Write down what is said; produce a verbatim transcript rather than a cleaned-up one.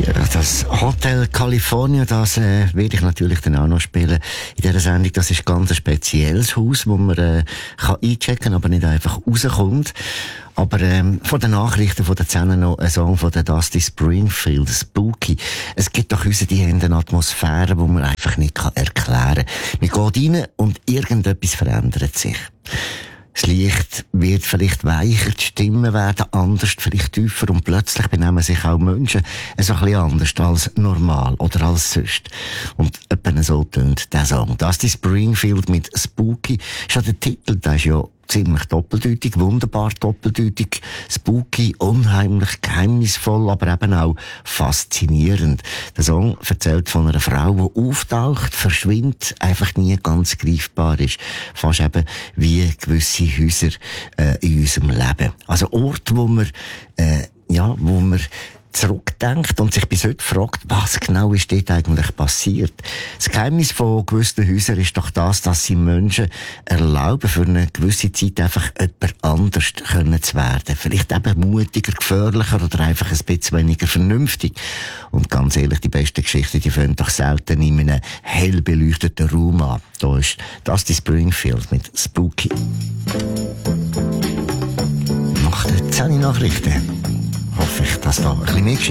Ja, das Hotel California, das äh, werde ich natürlich dann auch noch spielen in dieser Sendung. Das ist ganz ein spezielles Haus, wo man äh, kann einchecken kann, aber nicht einfach rauskommt. Aber ähm, von den Nachrichten von der Szene noch ein Song von der Dusty Springfield, Spooky. Es gibt doch uns die eine Atmosphäre, die man einfach nicht kann erklären kann. Man geht rein und irgendetwas verändert sich. Das Licht wird vielleicht weicher, die Stimmen werden anders, vielleicht tiefer und plötzlich benehmen sich auch Menschen so ein bisschen anders als normal oder als sonst. Und etwa so tönt der Song. Dusty Springfield mit Spooky. Schon der Titel, der ist ja ziemlich doppeldeutig, wunderbar doppeldeutig, spooky, unheimlich, geheimnisvoll, aber eben auch faszinierend. Der Song erzählt von einer Frau, die auftaucht, verschwindet, einfach nie ganz greifbar ist. Fast eben wie gewisse Häuser äh, in unserem Leben. Also Ort, wo man, äh, ja, wo man zurückdenkt und sich bis heute fragt, was genau ist dort eigentlich passiert. Das Geheimnis von gewissen Häusern ist doch das, dass sie Menschen erlauben, für eine gewisse Zeit einfach jemand anders können zu werden. Vielleicht eben mutiger, gefährlicher oder einfach ein bisschen weniger vernünftig. Und ganz ehrlich, die besten Geschichten, die fangen doch selten in einem hell beleuchteten Raum an. Da ist Dusty Springfield mit Spooky. Nach den zehn Nachrichten hoffe ich, dass da ein bisschen mehr geschieht.